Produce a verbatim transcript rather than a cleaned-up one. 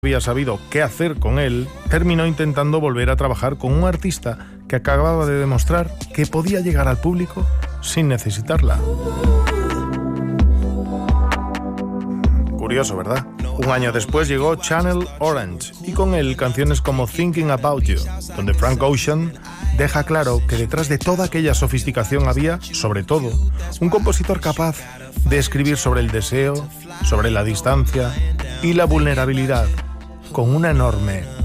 había sabido qué hacer con él, terminó intentando volver a trabajar con un artista que acababa de demostrar que podía llegar al público sin necesitarla. Curioso, ¿verdad? Un año después llegó Channel Orange y con él canciones como Thinking About You, donde Frank Ocean deja claro que detrás de toda aquella sofisticación había, sobre todo, un compositor capaz de escribir sobre el deseo, sobre la distancia y la vulnerabilidad, con una enorme